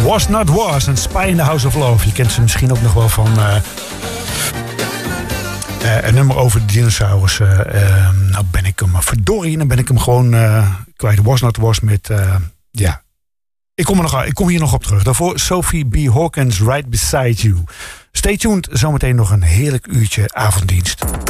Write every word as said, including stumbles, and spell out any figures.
Was Not Was en Spy in the House of Love. Je kent ze misschien ook nog wel van uh, uh, een nummer over de dinosaurussen. Uh, uh, nou ben ik hem, verdorie, dan ben ik hem gewoon uh, kwijt. Was Not Was met, uh, ja. Ik kom, er nog, ik kom hier nog op terug. Daarvoor Sophie B. Hawkins, Right Beside You. Stay tuned, zometeen nog een heerlijk uurtje avonddienst.